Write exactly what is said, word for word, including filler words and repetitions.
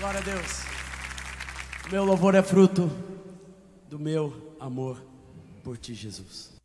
Glória a Deus. Meu louvor é fruto do meu amor por ti, Jesus.